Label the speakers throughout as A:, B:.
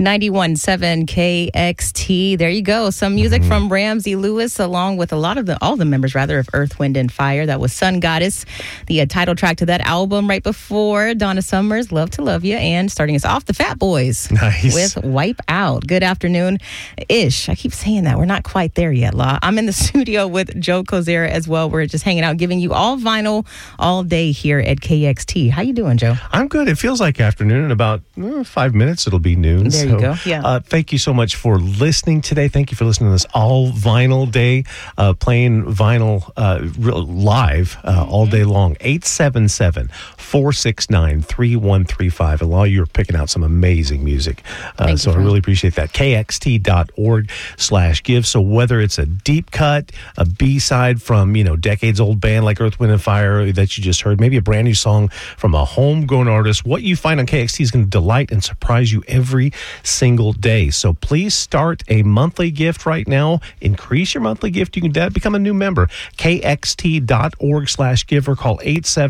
A: 91.7 KXT. There you go. Some music from Ramsey Lewis, along with all the members of Earth, Wind, and Fire. That was Sun Goddess, the title track to that album. Right before, Donna Summers, Love to Love You, and starting us off, the Fat Boys with Wipe Out. Good afternoon-ish. I keep saying that. We're not quite there yet, La. I'm in the studio with Joe Kozera as well. We're just hanging out, giving you all vinyl all day here at KXT. How you doing, Joe?
B: I'm good. It feels like afternoon. In about 5 minutes, it'll be noon.
A: There you go. Yeah.
B: Thank you so much for listening today. Thank you for listening to this all vinyl day, playing vinyl live all day long. 877-469-3135. And while you're picking out some amazing music. So I really appreciate that. KXT.org/give. So whether it's a deep cut, a B-side from, decades old band like Earth, Wind, and Fire that you just heard, maybe a brand new song from a homegrown artist, what you find on KXT is going to delight and surprise you every single day. So please start a monthly gift right now. Increase your monthly gift. You can become a new member. KXT.org/give or call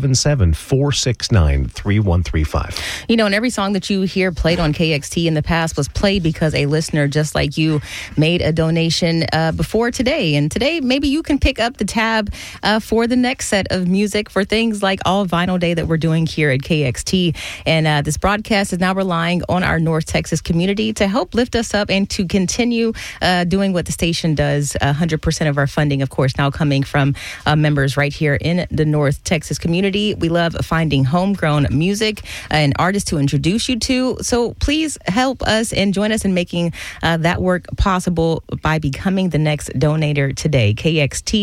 B: 877-469-3135.
A: And every song that you hear played on KXT in the past was played because a listener just like you made a donation before today. And today, maybe you can pick up the tab for the next set of music for things like All Vinyl Day that we're doing here at KXT. And this broadcast is now relying on our North Texas community to help lift us up and to continue doing what the station does. 100% of our funding, of course, now coming from members right here in the North Texas community. We love finding homegrown music and artists to introduce you to. So please help us and join us in making that work possible by becoming the next donator today. KXT